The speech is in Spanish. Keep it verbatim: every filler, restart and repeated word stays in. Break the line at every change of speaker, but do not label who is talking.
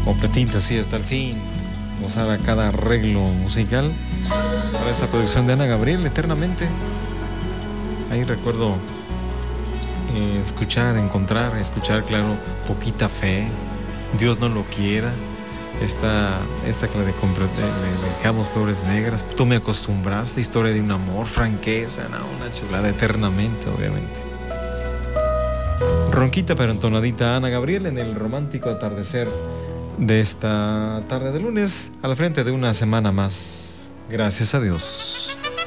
completita, así hasta el fin, gozar a cada arreglo musical para esta producción de Ana Gabriel, Eternamente. Ahí recuerdo eh, escuchar, encontrar, escuchar, claro, Poquita Fe, Dios no lo quiera, esta, esta que la de, de, de Dejamos Flores Negras, Tú me acostumbraste, Historia de un amor, Franqueza, no, una chulada, Eternamente, obviamente. Ronquita pero entonadita Ana Gabriel en el romántico atardecer de esta tarde de lunes, al frente de una semana más. Gracias a Dios.